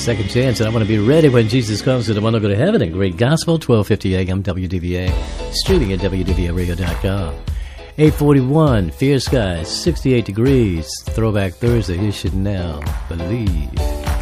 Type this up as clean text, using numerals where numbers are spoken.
second chance, and I want to be ready when Jesus comes, and I want to go to heaven. And Great Gospel, 1250 AM WDVA, streaming at WDVAradio.com. 841, Fear Skies, 68 degrees, Throwback Thursday. You should now believe.